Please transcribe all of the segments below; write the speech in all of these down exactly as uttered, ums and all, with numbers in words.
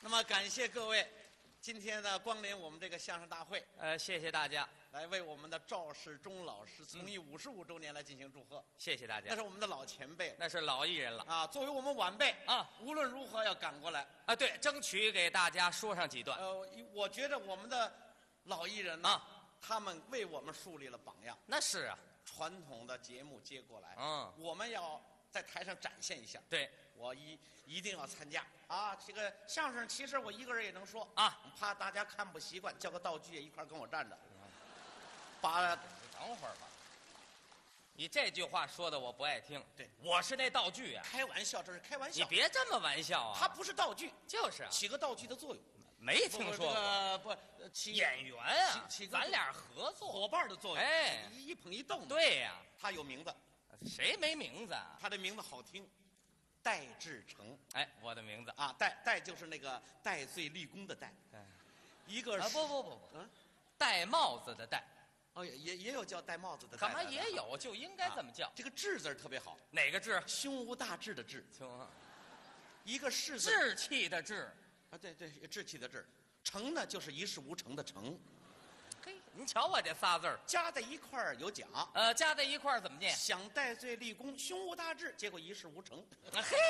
那么感谢各位今天呢光临我们这个相声大会， 呃，谢谢大家， 来为我们的赵世忠老师从艺五十五周年来进行祝贺。 谢谢大家。 那是我们的老前辈， 那是老艺人了啊，作为我们晚辈啊， 无论如何要赶过来啊。对，争取给大家说上几段。 呃，我觉得我们的老艺人呢， 啊， 他们为我们树立了榜样。 那是啊， 传统的节目接过来， 嗯， 我们要在台上展现一下。 对， 我一一定要参加啊！这个相声其实我一个人也能说啊， 怕大家看不习惯，叫个道具也一块跟我站着。把， 你等会儿吧。你这句话说的我不爱听。 对， 我是那道具啊。 开玩笑，这是开玩笑。 你别这么玩笑啊！ 它不是道具， 就是啊， 起个道具的作用。 没听说过。 不，不起演员啊， 起起咱俩合作伙伴的作用。 哎， 一捧一动。 对呀， 他有名字， 谁没名字啊？ 他的名字好听，戴志诚。 哎，我的名字啊，戴戴就是那个戴罪立功的戴。 哎， 一个啊不不不不， 嗯， 戴帽子的戴。 哦，也也也有叫戴帽子的戴。 干嘛也有？就应该这么叫。 这个志字特别好。 哪个志？ 胸无大志的志。 行， 一个士字。 志气的志。 啊，对对，志气的志。成呢，就是一事无成的成。 嘿，您瞧我这仨字儿加在一块儿有奖。 呃，加在一块儿怎么念？ 想戴罪立功，胸无大志，结果一事无成。 啊嘿，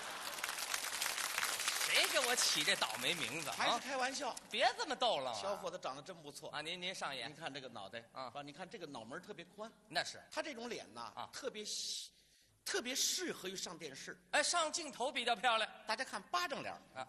谁给我起这倒霉名字？ 还是开玩笑， 别这么逗了。 小伙子长得真不错啊！您您上眼， 您看这个脑袋啊， 你看这个脑门特别宽。 那是他这种脸呐啊， 特别细，特别适合于上电视。 哎，上镜头比较漂亮。 大家看巴掌脸啊。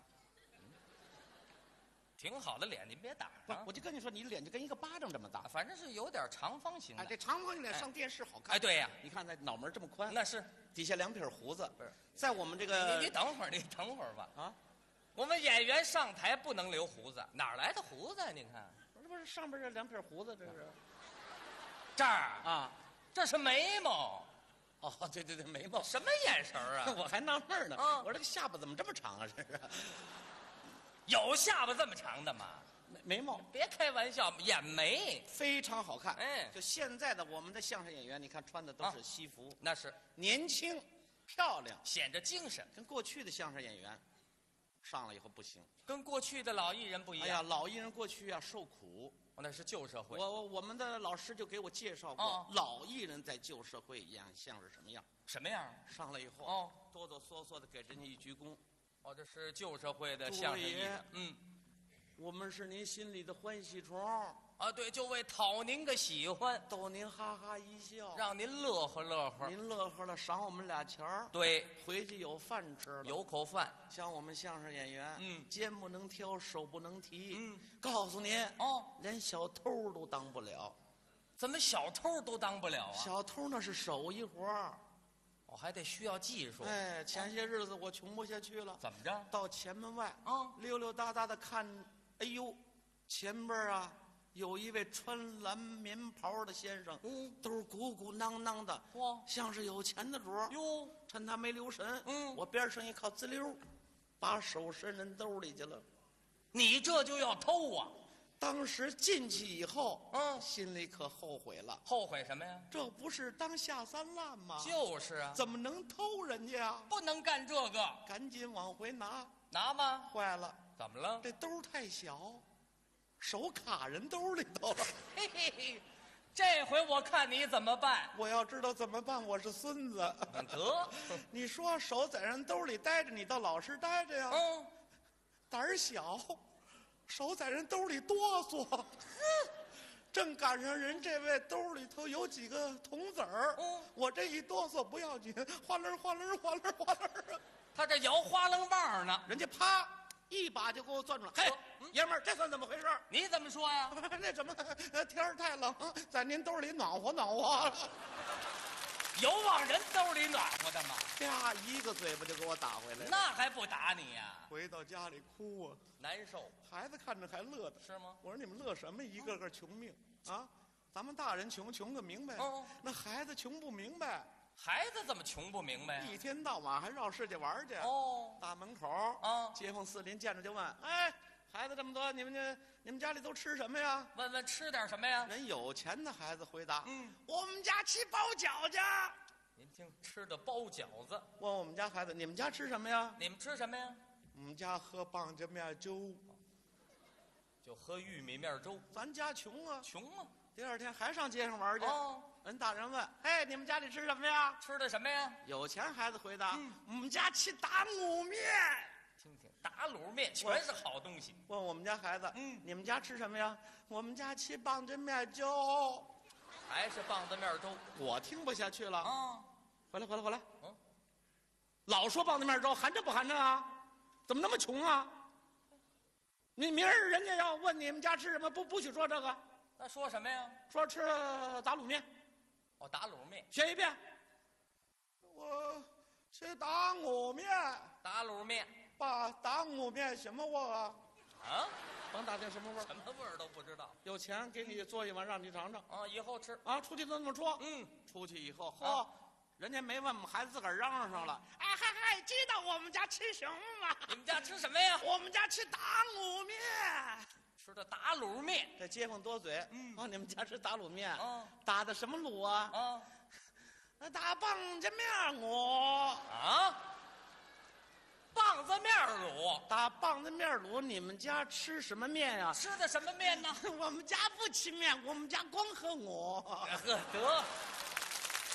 挺好的脸，您别打不、 啊！ 我就跟你说，你脸就跟一个巴掌这么大， 反正是有点长方形的。 哎，这长方形脸上电视好看。 哎，对呀， 你看那脑门这么宽， 那是底下两撇胡子。 不是， 在我们这个， 你你等会儿，你等会儿吧。 啊， 我们演员上台不能留胡子，哪儿来的胡子啊？您看， 这不是上边这两撇胡子，这是这儿啊， 这是眉毛。 哦，对对对，眉毛。 什么眼神啊？ 我还纳闷呢， 啊我这个下巴怎么这么长啊？这是有下巴这么长的吗？ 眉毛， 别开玩笑，眼眉非常好看。 哎， 就现在的我们的相声演员，你看穿的都是西服， 那是年轻漂亮， 显着精神， 跟过去的相声演员上了以后不行， 跟过去的老艺人不一样。 哎呀，老艺人过去啊受苦， 那是旧社会。 我我我们的老师就给我介绍过， 哦、 老艺人在旧社会演相声什么样？ 什么样？ 上来以后， 哦， 哆哆嗦嗦的给人家一鞠躬。 哦，这是旧社会的相声艺人。嗯。 我们是您心里的欢喜虫啊，对，就为讨您个喜欢， 逗您哈哈一笑， 让您乐呵乐呵。 您乐呵了，赏我们俩钱儿， 对， 回去有饭吃了， 有口饭。 像我们相声演员， 嗯， 肩不能挑，手不能提， 嗯， 告诉您哦， 连小偷都当不了。 怎么小偷都当不了啊？ 小偷那是手艺活儿， 我还得需要技术。 哎，前些日子我穷不下去了， 怎么着？ 到前门外啊， 溜溜达达的看。哎呦，前边啊有一位穿蓝棉袍的先生， 嗯， 都鼓鼓囊囊的， 哇， 像是有钱的主儿。 哟， 趁他没留神， 嗯， 我边上一靠，滋溜，把手伸人兜里去了。 你这就要偷啊！ 当时进去以后， 嗯， 心里可后悔了。 后悔什么呀？ 这不是当下三滥吗？ 就是啊， 怎么能偷人家呀？ 不能干这个， 赶紧往回拿。 拿吗？ 坏了。 怎么了？ 这兜太小，手卡人兜里头了。 嘿嘿嘿，这回我看你怎么办？ 我要知道怎么办，我是孙子。 得， 你说手在人兜里待着，你到老实待着呀。 嗯， 胆儿小，手在人兜里哆嗦。正赶上人这位兜里头有几个铜子儿， 嗯， 我这一哆嗦不要紧，哗楞哗楞哗楞哗楞。 他这摇花楞棒呢， 人家啪一把就给我攥住了。嘿，嗯、爷们儿，这算怎么回事？ 你怎么说呀？ 那怎么天儿太冷，在您兜里暖和暖和。 有往人兜里暖和的吗？ 啪，一个嘴巴就给我打回来了。 那还不打你呀？ 回到家里哭啊， 难受。 孩子看着还乐的。 是吗？ 我说你们乐什么？一个个穷命啊！咱们大人穷穷个明白， 哦， 那孩子穷不明白。 孩子怎么穷不明白呀？ 一天到晚还绕世界玩去。 哦， 大门口啊， 街坊四邻见着就问：“哎，孩子这么多，你们这你们家里都吃什么呀？” 问问吃点什么呀？ 人有钱的孩子回答：“ 嗯， 我们家吃包饺子。” 您听，吃的包饺子。 问我们家孩子：“你们家吃什么呀？” 你们吃什么呀？ 我们家喝棒子面粥， 就喝玉米面粥。 咱家穷啊， 穷啊！ 第二天还上街上玩去。 哦， 人大人问：“哎，你们家里吃什么呀吃的什么呀？” 有钱孩子回答：“ 嗯我们家吃打卤面。” 听听，打卤面全是好东西。 问我们家孩子：“ 嗯你们家吃什么呀？”我们家吃棒子面粥。 还是棒子面粥我听不下去了啊！ 回来，回来，回来！ 嗯， 老说棒子面粥，含着不含着啊？怎么那么穷啊？你明儿人家要问你们家吃什么，不不许说这个， 那说什么呀？ 说吃打卤面。 哦，打卤面。 学一遍。我吃打卤面。 打卤面。 爸，打卤面什么味儿啊？ 啊？ 甭打听什么味儿， 什么味儿都不知道。 有钱给你做一碗，让你尝尝。 啊，以后吃。 啊，出去都这么说。 嗯， 出去以后， 啊嚯，人家没问我们孩子自个儿嚷嚷上了。哎嗨嗨，知道我们家吃什么吗？ 你们家吃什么呀？ 我们家吃打卤面。 吃的打卤面。 这街坊多嘴。 嗯啊，你们家吃打卤面。 啊打的什么卤啊？ 啊打棒子面卤。 啊！棒子面卤。 打棒子面卤，你们家吃什么面呀？ 吃的什么面呢？ 我们家不吃面，我们家光喝我。 呵得。